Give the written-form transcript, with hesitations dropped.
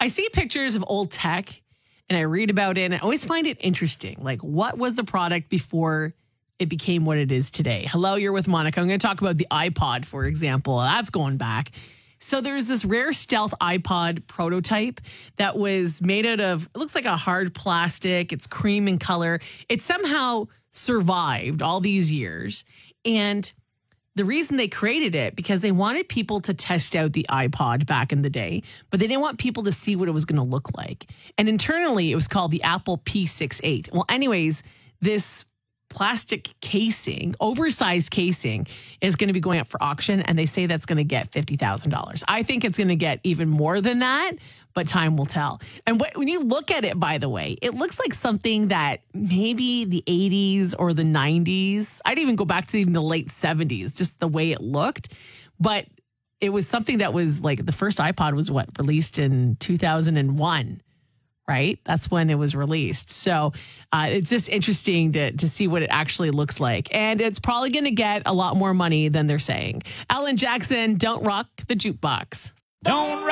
I see pictures of old tech and I read about it and I always find it interesting. Like, what was the product before it became what it is today? Hello, you're with Monica. I'm going to talk about the iPod, for example. That's going back. So there's this rare stealth iPod prototype that was made out of, it looks like a hard plastic. It's cream in color. It somehow survived all these years. And the reason they created it, because they wanted people to test out the iPod back in the day, but they didn't want people to see what it was going to look like. And internally, it was called the Apple P68. Well, anyways, this plastic casing, oversized casing, is going to be going up for auction, and they say that's going to get $50,000. I think it's going to get even more than that, but time will tell. And when you look at it, by the way, it looks like something that maybe the 80s or the 90s, I'd even go back to even the late 70s, just the way it looked. But it was something that was like, the first iPod was released in 2001. Right? That's when it was released. So it's just interesting to see what it actually looks like. And it's probably going to get a lot more money than they're saying. Alan Jackson, Don't Rock the Jukebox. Don't